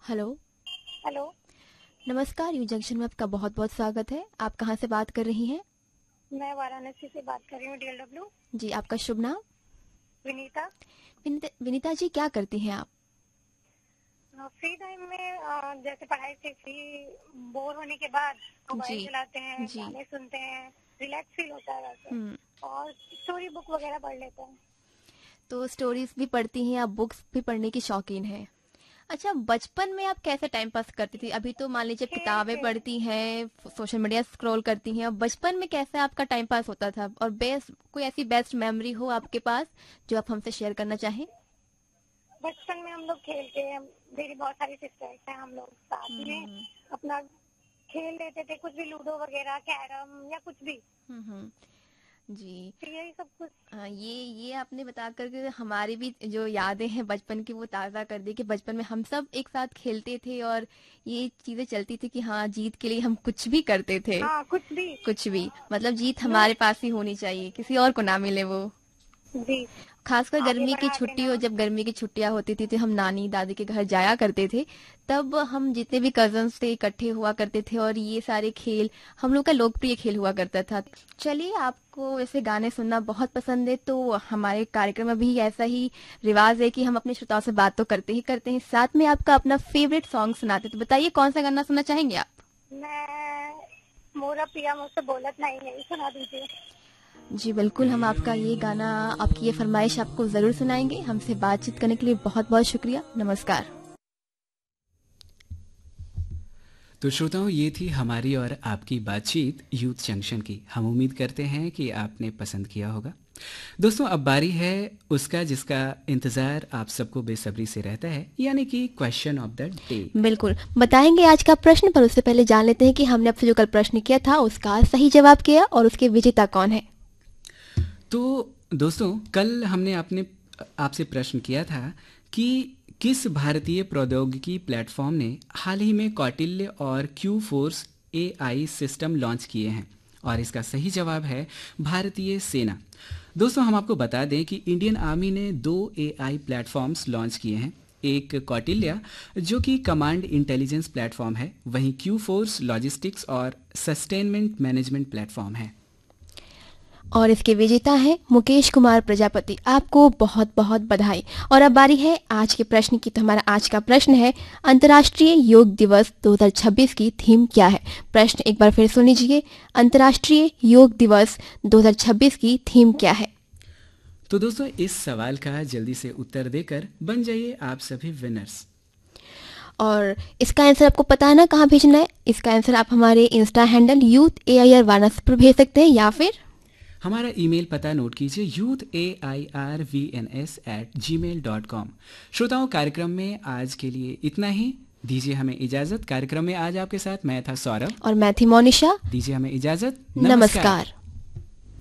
Hello. Hello. नमस्कार, you junction में आपका बहुत बहुत स्वागत है। आप कहाँ से बात कर रही हैं? मैं वाराणसी से बात कर रही हूँ, DLW। जी, आपका शुभ नाम? विनीता। विनीता जी, क्या करती हैं आप? फ्री टाइम में जैसे पढ़ाई से फ्री बोर होने के बाद मोबाइल जी। चलाते हैं, जी। गाने सुनते हैं, रिलैक्स फील होता है वैसे। हम्म। और स्टोरी बुक वगैरह पढ़ लेते हैं। तो स्टोरीज भी पढ़ती हैं आप, बुक्स भी पढ़ने की शौकीन हैं? अच्छा, बचपन में आप कैसे टाइम पास करती थी? अभी तो मान लीजिए खेल किताबें के। पढ़ती हैं, सोशल मीडिया स्क्रॉल करती हैं। अब बचपन में कैसे आपका टाइम पास होता था? और बेस्ट कोई ऐसी बेस्ट मेमोरी हो आपके पास जो आप हमसे शेयर करना चाहें? बचपन में हम लोग खेल के, मेरी बहुत सारी सिस्टर्स हैं, हम लोग साथ में हम्म। अपना खेल लेते थे, कुछ भी लूडो वगैरह, कैरम या कुछ भी। हम्म। जी। तो यही सब कुछ। हाँ, ये आपने बता करके हमारी भी जो यादें हैं बचपन की वो ताज़ा कर दी कि बचपन में हम सब एक साथ खेलते थे और ये चीज़ें चलती थी कि हाँ, जीत के लिए हम कुछ भी करते थे। हाँ, कुछ भी। कुछ भी, मतलब जीत मुंह। हमारे पास ही होनी चाहिए, किसी और को ना मिले वो। जी। खासकर आगे गर्मी की बढ़ा छुट्टी देना। हो, जब गर्मी की छुट्टियां होती थी तो हम नानी दादी के घर जाया करते थे। तब हम जितने भी कजन्स थे इकट्ठे हुआ करते थे और ये सारे खेल हम लोग का लोकप्रिय खेल हुआ करता था। चलिए, आपको वैसे गाने सुनना बहुत पसंद है तो हमारे कार्यक्रम में भी ऐसा ही रिवाज है कि हम अपने श्रोताओं से बात तो करते हैं, साथ में आपका अपना फेवरेट सॉन्ग सुनाते। तो बताइए, कौन सा गाना सुनना चाहेंगे आप? मैं मोरा पिया मुझसे बोलत नहीं है, सुना दीजिए। जी बिल्कुल, हम आपका ये गाना, आपकी ये फरमाइश आपको जरूर सुनाएंगे। हमसे बातचीत करने के लिए बहुत बहुत शुक्रिया। नमस्कार। तो श्रोताओं, ये थी हमारी और आपकी बातचीत यूथ जंक्शन की। हम उम्मीद करते हैं कि आपने पसंद किया होगा। दोस्तों, अब बारी है उसका जिसका इंतज़ार आप सबको बेसब्री से रहता है, यानी कि क्वेश्चन ऑफ द डे। बिल्कुल बताएंगे आज का प्रश्न, पर उससे पहले जान लेते हैं कि हमने आपसे जो कल प्रश्न किया था उसका सही जवाब किया और उसके विजेता कौन है। तो दोस्तों, कल हमने आपसे प्रश्न किया था कि किस भारतीय प्रौद्योगिकी प्लेटफॉर्म ने हाल ही में कौटिल्य और Q force AI system launch किए हैं, और इसका सही जवाब है भारतीय सेना। दोस्तों, हम आपको बता दें कि इंडियन आर्मी ने 2 AI प्लेटफॉर्म्स लॉन्च किए हैं। एक कौटिल्य, जो कि कमांड इंटेलिजेंस प्लेटफॉर्म है, वहीं क्यू फोर्स लॉजिस्टिक्स और सस्टेनमेंट मैनेजमेंट प्लेटफॉर्म है। और इसके विजेता हैं मुकेश कुमार प्रजापति। आपको बहुत बहुत बधाई। और अब बारी है आज के प्रश्न की। तो हमारा आज का प्रश्न है, अंतर्राष्ट्रीय योग दिवस 2026 की थीम क्या है? प्रश्न एक बार फिर सुन लीजिए, अंतर्राष्ट्रीय योग दिवस 2026 की थीम क्या है? तो दोस्तों, इस सवाल का जल्दी से उत्तर देकर बन जाइए आप सभी विनर्स। और इसका आंसर आपको पता है ना कहाँ भेजना है? इसका आंसर आप हमारे इंस्टा हैंडल YouthAIR वाराणसी पर भेज सकते हैं, या फिर हमारा ईमेल पता नोट कीजिए, youthAIRVNS@gmail.com। श्रोताओं, कार्यक्रम में आज के लिए इतना ही। दीजिए हमें इजाजत। कार्यक्रम में आज आपके साथ मैं था सौरभ और मैं थी मोनिशा। दीजिए हमें इजाजत। नमस्कार। नमस्कार।